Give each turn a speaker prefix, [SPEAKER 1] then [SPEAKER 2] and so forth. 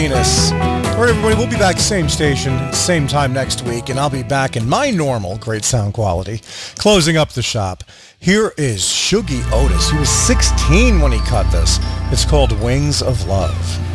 [SPEAKER 1] Venus. All right, everybody, we'll be back same station, same time next week, and I'll be back in my normal great sound quality, closing up the shop. Here is Shuggie Otis. He was 16 when he cut this. It's called Wings of Love.